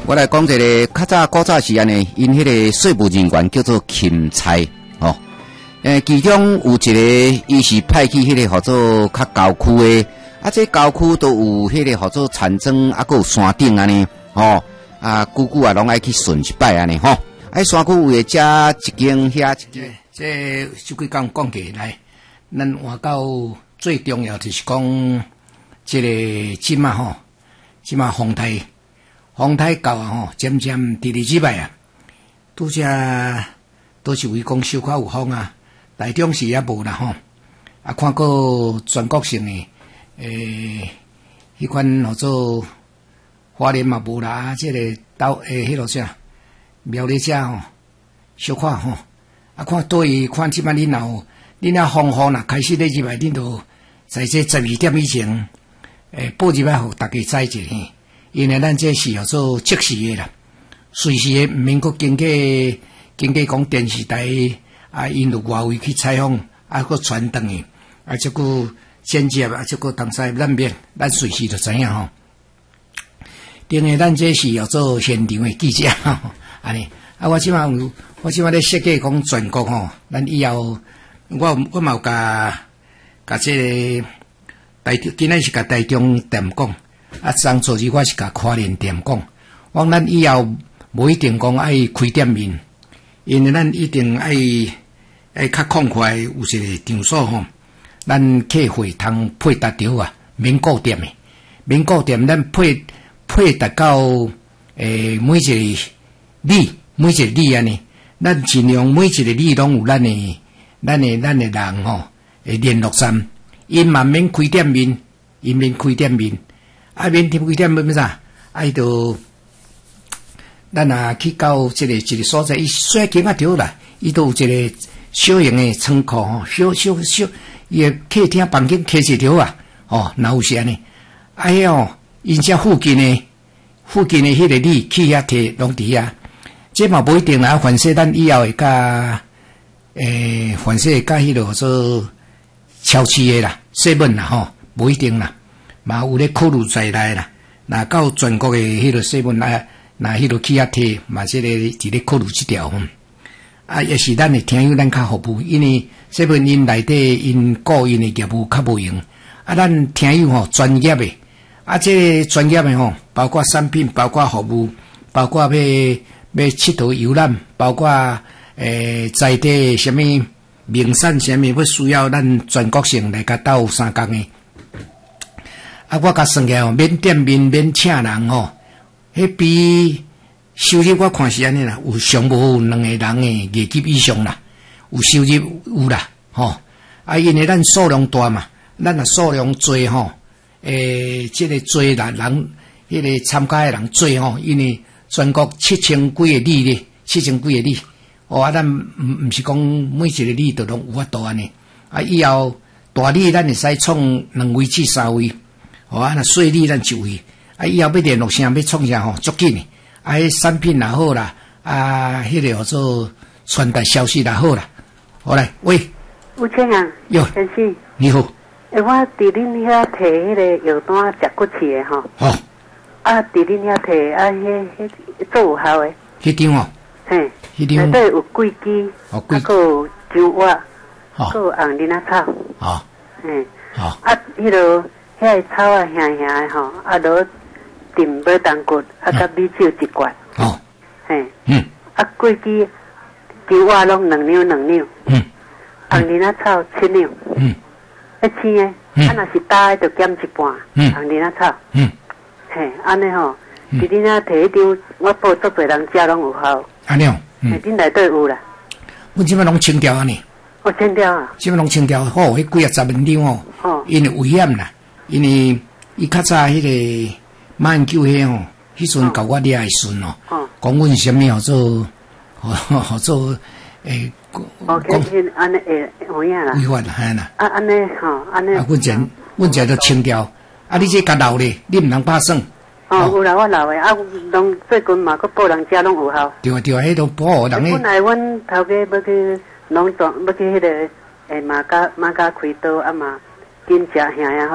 我来讲一个较早古早时安尼，因迄个税务人员叫做钦差哦。其中有一个，伊是派去迄个叫做较郊区的，这郊区都有迄个叫做田庄，还有山顶安尼哦。久久拢爱去巡一摆安尼吼。山区有遮一间遐一间，这几工讲过来，咱换到最重要就是讲，这个即马吼，即马风台到吼，渐渐第二礼拜啊，拄则都是为讲小可有风啊，台中市也无啦吼，看过全国性的迄款叫做花莲嘛无啦，这个迄落啥苗栗遮吼，小可吼，看对看即摆恁若风雨若开始咧入来，恁就在这12点以前，报入来互大家知者嘿。因为咱这是叫做即时的啦，随时的毋免阁经过讲电视台因着外围去采访，阁传转去，这个剪接这个当时咱免，咱随时就知影吼。因为咱这是叫做现场的记者吼，安尼我即马咧设计讲全国吼，咱以后我嘛有甲这个今仔是甲台中店讲。上昨日我是甲花莲店讲，我咱以后无一定讲爱开店面，因为咱一定爱较宽快，有一个场所吼，咱客户通配搭着啊，免固店的，免固店咱配搭到每一个里安尼，咱尽量每一个里拢有咱的人吼，联络站，因嘛免开店面，因免开店面。免开店要啥？就咱去到一个所在，伊虽然对啦，伊都有一个小型的仓库吼，小，伊个客厅房间开一条啊，若有是安尼。因遮附近的迄个里去遐摕拢伫遐，这嘛无一定啦。凡说咱以后会甲凡说会甲迄落做超市的啦，7啦吼，无一定啦。嘛有咧考虑在内啦，若到全国的迄个7若迄落去遐摕，嘛这个伫咧考虑这条吼。也是咱的听友咱较服务，因为7因内底因个因的业务较无用，咱听友吼专业的，这个专业的吼，包括产品，包括服务，包括要佚佗游览，包括在地什么名产什么要需要咱全国性来甲斗相共的。我甲算起来免店面免请人吼，迄比收入我看是安尼啦，有上无有2个人的业绩以上啦，有收入有啦吼。因为咱数量大嘛，咱数量多吼，这个多啦人，迄个参加的人多吼，因为全国7000几个里咧，7000几个里，咱毋是讲每一个里都拢有法度安尼。以后大里咱会使创2位至3位。那小里咱1位，以后要联络啥要创啥吼，足紧的。产品也好啦，迄个叫做传达消息也好啦。好来，喂， 吴先生，先生， 你好。 我伫恁遐摕迄个药单食骨刺的吼。好。伫恁遐摕迄做有效的。 迄张哦。 嘿。 迄张。 内底有桂枝，还有酒蛙，还有红莲仔草。 好。 嘿。 好。 迄落。遐个草啊，香香的吼，落炖马冬骨，甲米酒1罐。哦。嘿。桂枝、酒蛙拢2两。红莲仔草7两。青的，若是打的就减1半。红莲仔草。嘿，安尼吼，伫恁遐摕迄张，我报足侪人食拢有效。 安尼哦。 恁内底有啦。 阮即摆拢清掉安尼。 清掉啊。即摆拢清掉，好，迄几10分钟哦。因为危险啦。因为伊较早迄个马英九迄吼，迄阵甲我掠的时哦，讲阮什么叫做讲安尼有影啦， 违法啦，吓啦。 安尼吼，安尼。 阮这都清掉，你这甲老咧，你毋通拍算。 有啦，我老的拢最近嘛，佮报人家拢有效。 对，迄都保人。 本来阮头家要去农庄，要去迄个马家开刀嘛，紧食遐